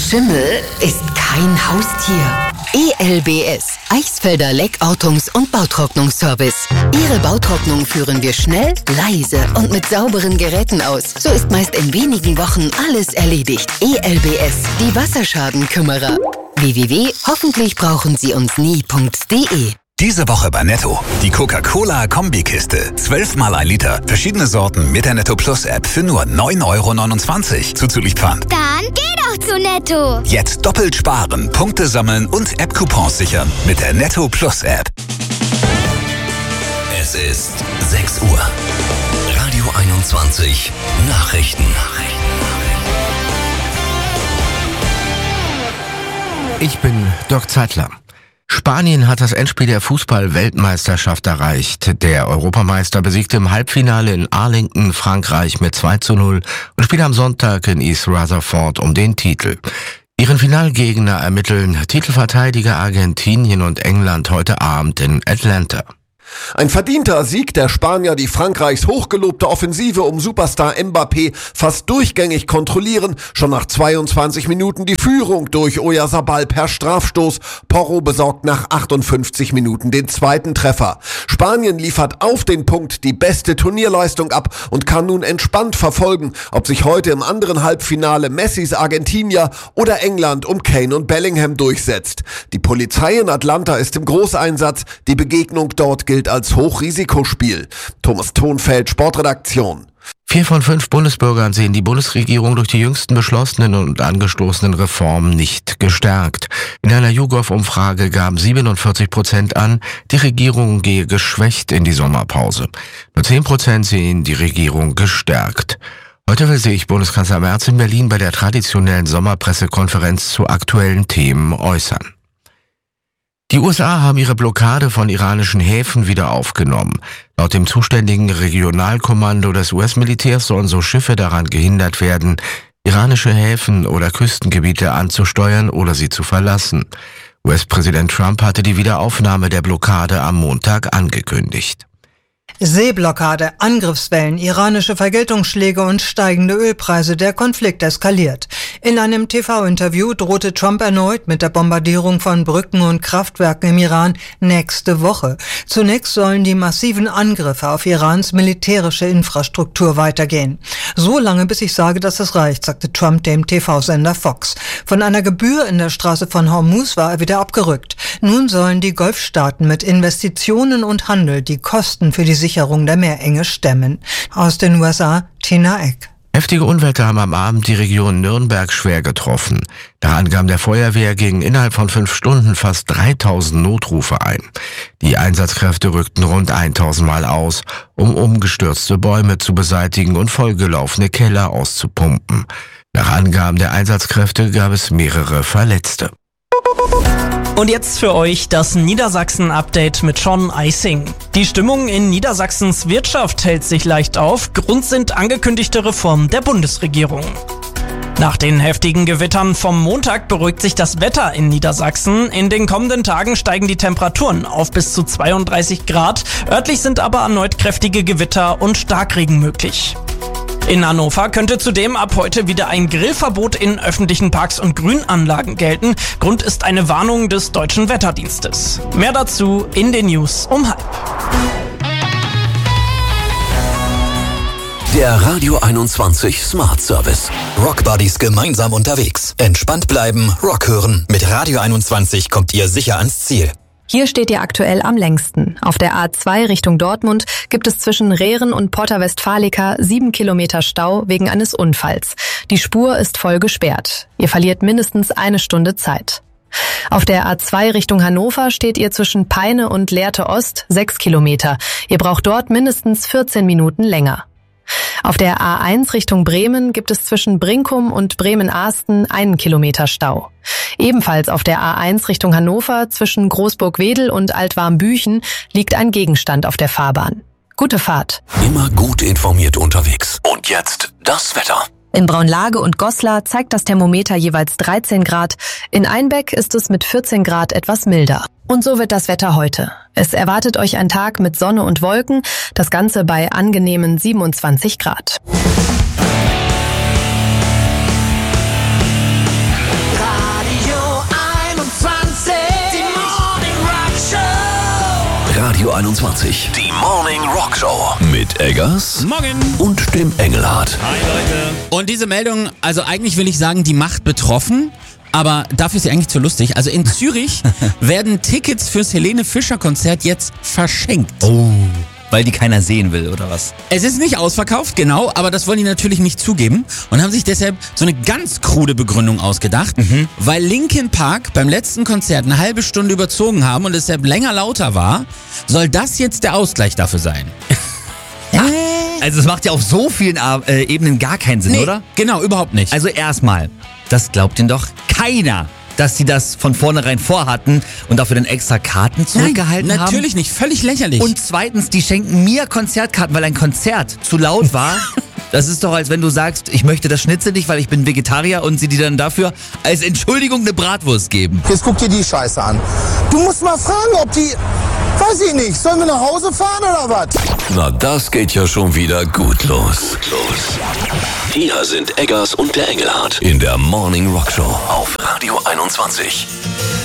Schimmel ist kein Haustier. ELBS, Eichsfelder Leckortungs- und Bautrocknungsservice. Ihre Bautrocknung führen wir schnell, leise und mit sauberen Geräten aus. So ist meist in wenigen Wochen alles erledigt. ELBS, die Wasserschadenkümmerer. www.hoffentlich-brauchen-Sie-uns-nie.de. Diese Woche bei Netto. Die Coca-Cola-Kombikiste. 12 mal 1 Liter. Verschiedene Sorten mit der Netto Plus App für nur 9,29 € zuzüglich Pfand. Dann geh doch zu Netto. Jetzt doppelt sparen, Punkte sammeln und App-Coupons sichern mit der Netto Plus App. Es ist 6 Uhr. Radio 21 Nachrichten. Ich bin Dirk Zeitler. Spanien hat das Endspiel der Fußball-Weltmeisterschaft erreicht. Der Europameister besiegte im Halbfinale in Arlington Frankreich mit 2:0 und spielt am Sonntag in East Rutherford um den Titel. Ihren Finalgegner ermitteln Titelverteidiger Argentinien und England heute Abend in Atlanta. Ein verdienter Sieg der Spanier, die Frankreichs hochgelobte Offensive um Superstar Mbappé fast durchgängig kontrollieren. Schon nach 22 Minuten die Führung durch Oyarzabal per Strafstoß. Porro besorgt nach 58 Minuten den zweiten Treffer. Spanien liefert auf den Punkt die beste Turnierleistung ab und kann nun entspannt verfolgen, ob sich heute im anderen Halbfinale Messis Argentinier oder England um Kane und Bellingham durchsetzt. Die Polizei in Atlanta ist im Großeinsatz. Die Begegnung dort gilt als Hochrisikospiel. Thomas Thonfeld, Sportredaktion. 4 von 5 Bundesbürgern sehen die Bundesregierung durch die jüngsten beschlossenen und angestoßenen Reformen nicht gestärkt. In einer YouGov-Umfrage gaben 47% an, die Regierung gehe geschwächt in die Sommerpause. Nur 10% sehen die Regierung gestärkt. Heute will sich Bundeskanzler Merz in Berlin bei der traditionellen Sommerpressekonferenz zu aktuellen Themen äußern. Die USA haben ihre Blockade von iranischen Häfen wieder aufgenommen. Laut dem zuständigen Regionalkommando des US-Militärs sollen so Schiffe daran gehindert werden, iranische Häfen oder Küstengebiete anzusteuern oder sie zu verlassen. US-Präsident Trump hatte die Wiederaufnahme der Blockade am Montag angekündigt. Seeblockade, Angriffswellen, iranische Vergeltungsschläge und steigende Ölpreise, der Konflikt eskaliert. In einem TV-Interview drohte Trump erneut mit der Bombardierung von Brücken und Kraftwerken im Iran nächste Woche. Zunächst sollen die massiven Angriffe auf Irans militärische Infrastruktur weitergehen. So lange, bis ich sage, dass es reicht, sagte Trump dem TV-Sender Fox. Von einer Gebühr in der Straße von Hormuz war er wieder abgerückt. Nun sollen die Golfstaaten mit Investitionen und Handel die Kosten für die Sicherung der Meerenge stemmen. Aus den USA, Tina Eck. Heftige Unwetter haben am Abend die Region Nürnberg schwer getroffen. Nach Angaben der Feuerwehr gingen innerhalb von 5 Stunden fast 3000 Notrufe ein. Die Einsatzkräfte rückten rund 1000 Mal aus, um umgestürzte Bäume zu beseitigen und vollgelaufene Keller auszupumpen. Nach Angaben der Einsatzkräfte gab es mehrere Verletzte. Und jetzt für euch das Niedersachsen-Update mit Sean Eising. Die Stimmung in Niedersachsens Wirtschaft hält sich leicht auf. Grund sind angekündigte Reformen der Bundesregierung. Nach den heftigen Gewittern vom Montag beruhigt sich das Wetter in Niedersachsen. In den kommenden Tagen steigen die Temperaturen auf bis zu 32 Grad. Örtlich sind aber erneut kräftige Gewitter und Starkregen möglich. In Hannover könnte zudem ab heute wieder ein Grillverbot in öffentlichen Parks und Grünanlagen gelten. Grund ist eine Warnung des Deutschen Wetterdienstes. Mehr dazu in den News um 12:30. Der Radio 21 Smart Service. Rockbuddies gemeinsam unterwegs. Entspannt bleiben, Rock hören. Mit Radio 21 kommt ihr sicher ans Ziel. Hier steht ihr aktuell am längsten. Auf der A2 Richtung Dortmund gibt es zwischen Rehren und Porta Westfalica 7 Kilometer Stau wegen eines Unfalls. Die Spur ist voll gesperrt. Ihr verliert mindestens 1 Stunde Zeit. Auf der A2 Richtung Hannover steht ihr zwischen Peine und Lehrte Ost 6 Kilometer. Ihr braucht dort mindestens 14 Minuten länger. Auf der A1 Richtung Bremen gibt es zwischen Brinkum und Bremen-Ahsten 1 Kilometer Stau. Ebenfalls auf der A1 Richtung Hannover zwischen Großburg-Wedel und Altwarmbüchen liegt ein Gegenstand auf der Fahrbahn. Gute Fahrt. Immer gut informiert unterwegs. Und jetzt das Wetter. In Braunlage und Goslar zeigt das Thermometer jeweils 13 Grad. In Einbeck ist es mit 14 Grad etwas milder. Und so wird das Wetter heute. Es erwartet euch ein Tag mit Sonne und Wolken, das Ganze bei angenehmen 27 Grad. 21. Die Morning Rock Show mit Eggers Morgen. und dem Engelhardt. Hi Leute. Und diese Meldung, also eigentlich will ich sagen, die macht betroffen. Aber dafür ist sie eigentlich zu lustig. Also in Zürich werden Tickets fürs Helene Fischer Konzert jetzt verschenkt. Oh, weil die keiner sehen will, oder was? Es ist nicht ausverkauft, genau, aber das wollen die natürlich nicht zugeben und haben sich deshalb so eine ganz krude Begründung ausgedacht, weil Linkin Park beim letzten Konzert eine halbe Stunde überzogen haben und deshalb länger lauter war, soll das jetzt der Ausgleich dafür sein. Also es macht ja auf so vielen Ebenen gar keinen Sinn, oder? Genau, überhaupt nicht. Also erstmal, das glaubt ihnen doch keiner, dass sie das von vornherein vorhatten und dafür dann extra Karten zurückgehalten haben. Natürlich nicht, völlig lächerlich. Und zweitens, die schenken mir Konzertkarten, weil ein Konzert zu laut war. Das ist doch, als wenn du sagst, ich möchte das Schnitzel nicht, weil ich bin Vegetarier und sie dir dann dafür als Entschuldigung eine Bratwurst geben. Jetzt guck dir die Scheiße an. Du musst mal fragen, ob die... Weiß ich nicht. Sollen wir nach Hause fahren oder was? Na, das geht ja schon wieder gut los. Hier sind Eggers und der Engelhardt in der Morning Rock Show auf Radio 21.